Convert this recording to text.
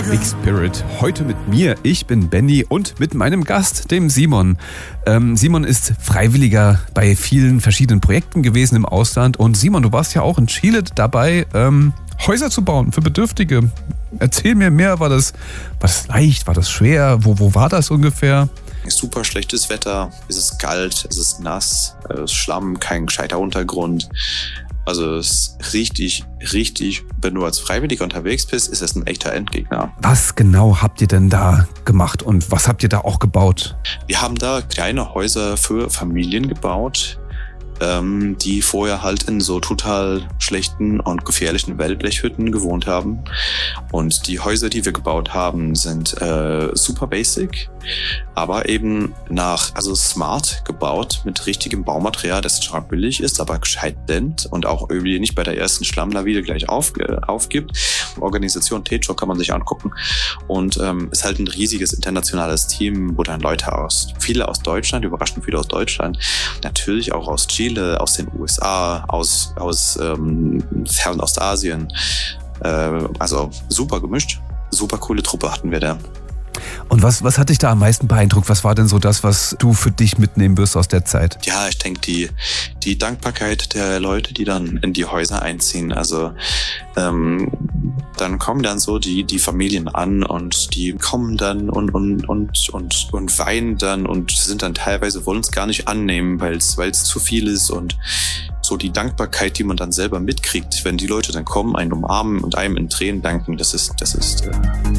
Big Spirit. Heute mit mir, ich bin Benny und mit meinem Gast, dem Simon. Simon ist Freiwilliger bei vielen verschiedenen Projekten gewesen im Ausland. Und Simon, du warst ja auch in Chile dabei, Häuser zu bauen für Bedürftige. Erzähl mir mehr, war das leicht, war das schwer? Wo war das ungefähr? Super schlechtes Wetter, es ist kalt, es ist nass, es ist Schlamm, kein gescheiter Untergrund. Also es ist richtig, wenn du als Freiwilliger unterwegs bist, ist es ein echter Endgegner. Was genau habt ihr denn da gemacht und was habt ihr da auch gebaut? Wir haben da kleine Häuser für Familien gebaut, die vorher halt in so total schlechten und gefährlichen Wellblechhütten gewohnt haben. Und die Häuser, die wir gebaut haben, sind super basic, aber eben also smart gebaut mit richtigem Baumaterial, das zwar billig ist, aber gescheit dämmt und auch irgendwie nicht bei der ersten Schlammlawine gleich aufgibt. Organisation Techo kann man sich angucken und ist halt ein riesiges internationales Team, wo dann Leute viele aus Deutschland, überraschend viele aus Deutschland, natürlich auch aus Chile, aus den USA, aus Fernostasien. Also super gemischt. Super coole Truppe hatten wir da. Und was hat dich da am meisten beeindruckt? Was war denn so das, was du für dich mitnehmen wirst aus der Zeit? Ja, ich denke, die Dankbarkeit der Leute, die dann in die Häuser einziehen. Also dann kommen dann so die Familien an und die kommen dann und weinen dann und sind dann teilweise, wollen es gar nicht annehmen, weil es zu viel ist, und so die Dankbarkeit, die man dann selber mitkriegt, wenn die Leute dann kommen, einen umarmen und einem in Tränen danken, das ist